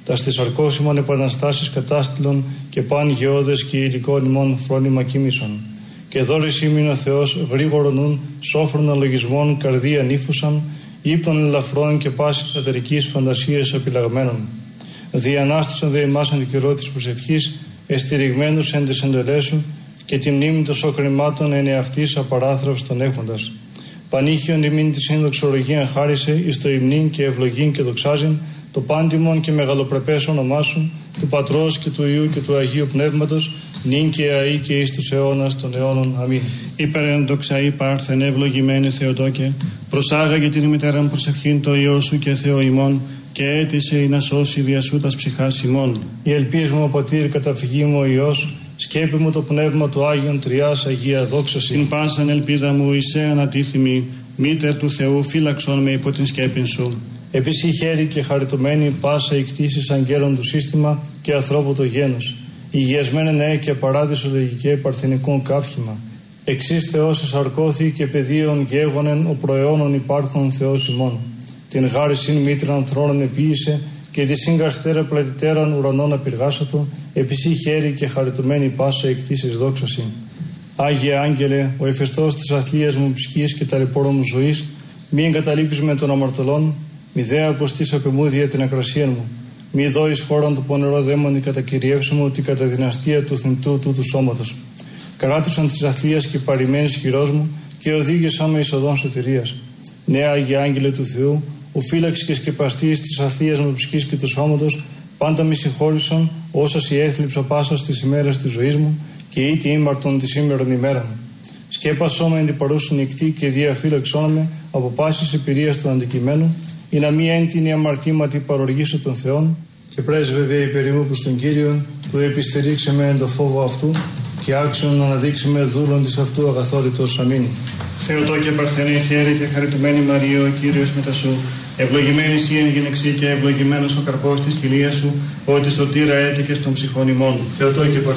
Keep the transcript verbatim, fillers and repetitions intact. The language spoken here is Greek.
τα στις αρκώσιμων επαναστάσεις κατάστηλων και παν γεώδες και υλικών ημών φρόνημα κοίμησον. Και δώρης ήμην ο Θεός γρήγορον νουν, σόφρονα λογισμών καρδία νύφουσαν, ύπνων ελαφρών και πάσης ατερικής φαντασίας επιλαγμένων. Διανάστησαν δε ημάς εν το καιρό της προσευχής, εστηριγμένους εν τες εντολές σου, και τη μνήμη των σοκρημάτων εν εαυτής απαράθραυστον έχοντας. Πανήχιον ημίν τη συνδοξολογία χάρισε, εις το υμνήν και ευλογήν και δοξάζειν, το πάντιμον και μεγαλοπρεπές όνομά σου, του Πατρός και του Υιού και του Αγίου Πνεύματος, νυν και αεί και εις τους αιώνας των αιώνων. Αμήν. Υπερενδοξαή πάρθεν ευλογημένη Θεοτόκε, προσάγαγε την ημιτέραν προσευχήν το Υιό σου και Θεό ημών, και έτησε ή να σώσει δια σου τας ψυχάς ημών. Η ελπίς μου, ο Πατήρ, καταφυγή μου ο Υιός, σκέπη μου το πνεύμα του Άγιον Τριάς Αγία δόξαση. Την πάσαν ελπίδα μου εισέ ανατίθιμη, μήτερ του Θεού φύλαξον με υπό την σκέπην σου. Επίση χέρι και χαριτωμένη πάσα η κτήσης αγγέλων του σύστημα και ανθρώπου το γένος. Υγιασμένε νέε και παράδεισο λογικέ παρθενικών καύχημα. Εξής Θεός εσαρκώθη και πεδίων γέγονεν ο προαιώνων υπάρχων Θεός ημών. Την γάρισιν μήτραν θρόνων επίησε και τη σύγκαστέρα πλατητέραν ουρανών απειργάσατο, επίση χέρι και χαριτωμένη πάσα η κτήσης δόξαση. Άγιε Άγγελε, ο εφεστός της αθλίας μου ψυχής και ταλαιπώρων μου ζωής, μη εγκαταλείπεις με των αμαρτωλών, μη δε αποστείς απ' εμού δια την ακρασία μου. Μη δώεις χώραν του πονερό δαίμονη κατακυριεύσιμο ότι κατά δυναστεία του θνητού τούτου σώματος. Κράτησαν της αθλίας και παρημένης χειρός μου και οδήγησαν με εις οδόν σωτηρίας. Νέα Άγιε Άγγελε του Θεού, ο φύλαξ και σκεπαστής της αθλίας μου ψυχής και του σώματος, πάντα μη συγχώρησαν όσα η έθλιψα πάσα στις ημέρες της ζωής μου και ήτι ήμαρτον τη σήμερον ημέρα μου. Σκέπασό με εν την παρούσιν νυχτή και διαφύλαξόν με από πάσης εμπειρίας του αντικειμένου, ή να μη έντυνη αμαρτήματι παροργήσω των Θεών, και πρέσβευε υπερήμου προς τον Κύριον, που επιστερήξε με εν το φόβο αυτού, και άξιον να αναδείξει με δούλον της αυτού αγαθόρητος. Αμήν. Θεοτόκε παρθενέ χέρι και χαριτωμένη Μαρία, ο Κύριος μετά σου, ευλογημένη εσύ εν γυναιξή και ευλογημένος ο καρπός της κοιλίας σου, ότι σωτήρα έτυχες των ψυχών ημών. Θεοτόκε